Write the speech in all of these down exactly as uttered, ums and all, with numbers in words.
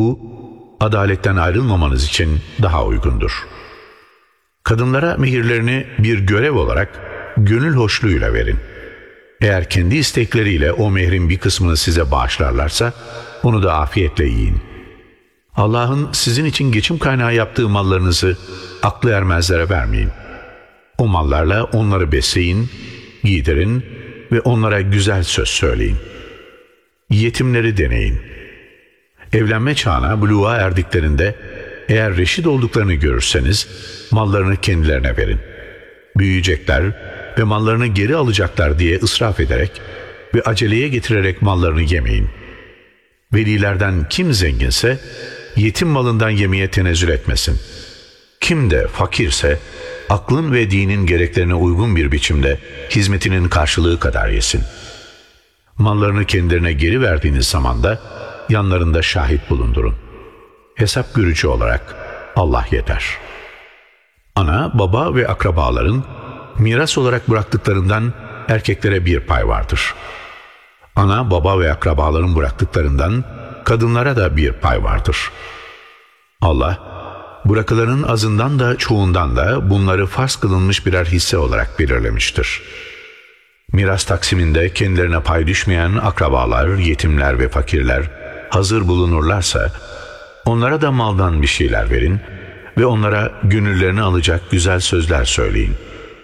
Bu, adaletten ayrılmamanız için daha uygundur. Kadınlara mehirlerini bir görev olarak gönül hoşluğuyla verin. Eğer kendi istekleriyle o mehrin bir kısmını size bağışlarlarsa, onu da afiyetle yiyin. Allah'ın sizin için geçim kaynağı yaptığı mallarınızı aklı ermezlere vermeyin. O mallarla onları besleyin, giydirin ve onlara güzel söz söyleyin. Yetimleri deneyin. Evlenme çağına, buluğa erdiklerinde eğer reşit olduklarını görürseniz mallarını kendilerine verin. Büyüyecekler ve mallarını geri alacaklar diye ısraf ederek ve aceleye getirerek mallarını yemeyin. Velilerden kim zenginse yetim malından yemeye tenezzül etmesin. Kim de fakirse aklın ve dinin gereklerine uygun bir biçimde hizmetinin karşılığı kadar yesin. Mallarını kendilerine geri verdiğiniz zaman da yanlarında şahit bulundurun. Hesap görücü olarak Allah yeter. Ana, baba ve akrabaların miras olarak bıraktıklarından erkeklere bir pay vardır. Ana, baba ve akrabaların bıraktıklarından kadınlara da bir pay vardır. Allah, bırakılanın azından da çoğundan da bunları farz kılınmış birer hisse olarak belirlemiştir. Miras taksiminde kendilerine pay düşmeyen akrabalar, yetimler ve fakirler hazır bulunurlarsa, onlara da maldan bir şeyler verin ve onlara gönüllerini alacak güzel sözler söyleyin.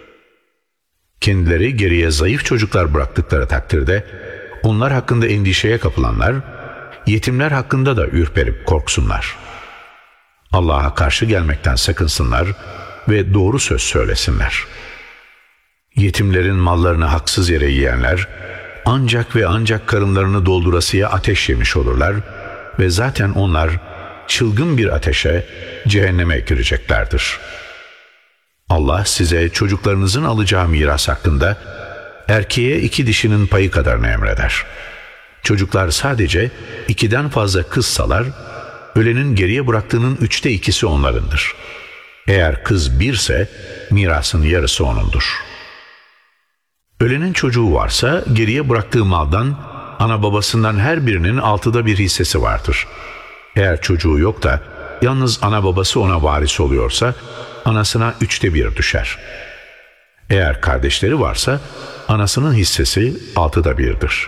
Kendileri geriye zayıf çocuklar bıraktıkları takdirde, onlar hakkında endişeye kapılanlar, yetimler hakkında da ürperip korksunlar. Allah'a karşı gelmekten sakınsınlar ve doğru söz söylesinler. Yetimlerin mallarını haksız yere yiyenler, ancak ve ancak karınlarını doldurasıya ateş yemiş olurlar ve zaten onlar çılgın bir ateşe, cehenneme gireceklerdir. Allah size çocuklarınızın alacağı miras hakkında erkeğe iki dişinin payı kadarını emreder. Çocuklar sadece ikiden fazla kızsalar, ölenin geriye bıraktığının üçte ikisi onlarındır. Eğer kız birse, mirasın yarısı onundur. Ölenin çocuğu varsa, geriye bıraktığı maldan, ana babasından her birinin altıda bir hissesi vardır. Eğer çocuğu yok da, yalnız ana babası ona varis oluyorsa, anasına üçte bir düşer. Eğer kardeşleri varsa, anasının hissesi altıda birdir.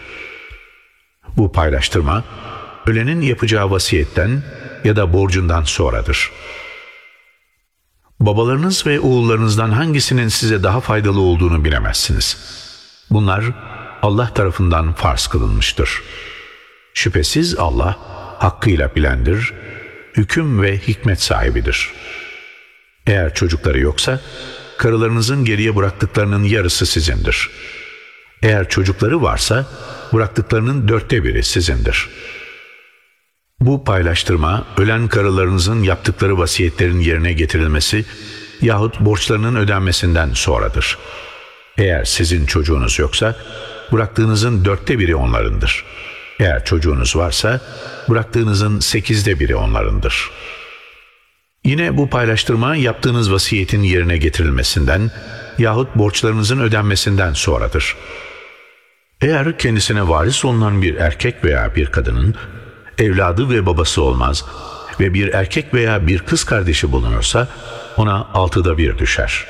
Bu paylaştırma, ölenin yapacağı vasiyetten ya da borcundan sonradır. Babalarınız ve oğullarınızdan hangisinin size daha faydalı olduğunu bilemezsiniz. Bunlar Allah tarafından farz kılınmıştır. Şüphesiz Allah hakkıyla bilendir, hüküm ve hikmet sahibidir. Eğer çocukları yoksa, karılarınızın geriye bıraktıklarının yarısı sizindir. Eğer çocukları varsa, bıraktıklarının dörtte biri sizindir. Bu paylaştırma, ölen karılarınızın yaptıkları vasiyetlerin yerine getirilmesi yahut borçlarının ödenmesinden sonradır. Eğer sizin çocuğunuz yoksa, bıraktığınızın dörtte biri onlarındır. Eğer çocuğunuz varsa, bıraktığınızın sekizde biri onlarındır. Yine bu paylaştırma, yaptığınız vasiyetin yerine getirilmesinden yahut borçlarınızın ödenmesinden sonradır. Eğer kendisine varis olunan bir erkek veya bir kadının evladı ve babası olmaz ve bir erkek veya bir kız kardeşi bulunursa, ona altıda bir düşer.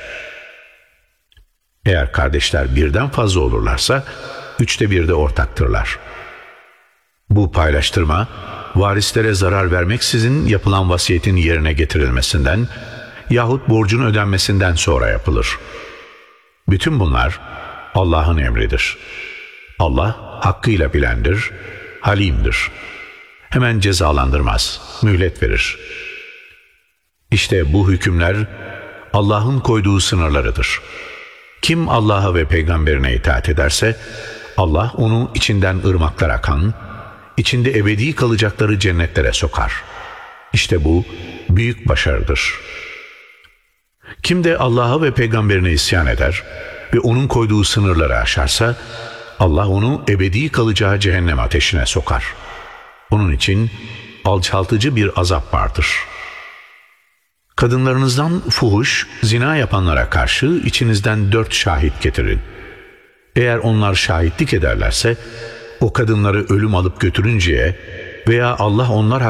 Eğer kardeşler birden fazla olurlarsa, üçte bir de ortaktırlar. Bu paylaştırma, varislere zarar vermeksizin yapılan vasiyetin yerine getirilmesinden yahut borcun ödenmesinden sonra yapılır. Bütün bunlar Allah'ın emridir. Allah hakkıyla bilendir, halimdir. Hemen cezalandırmaz, mühlet verir. İşte bu hükümler Allah'ın koyduğu sınırlarıdır. Kim Allah'a ve peygamberine itaat ederse, Allah onu içinden ırmaklar akan, içinde ebedi kalacakları cennetlere sokar. İşte bu büyük başarıdır. Kim de Allah'a ve peygamberine isyan eder ve onun koyduğu sınırları aşarsa, Allah onu ebedi kalacağı cehennem ateşine sokar. Onun için alçaltıcı bir azap vardır. Kadınlarınızdan fuhuş, zina yapanlara karşı içinizden dört şahit getirin. Eğer onlar şahitlik ederlerse, o kadınları ölüm alıp götürünceye veya Allah onlar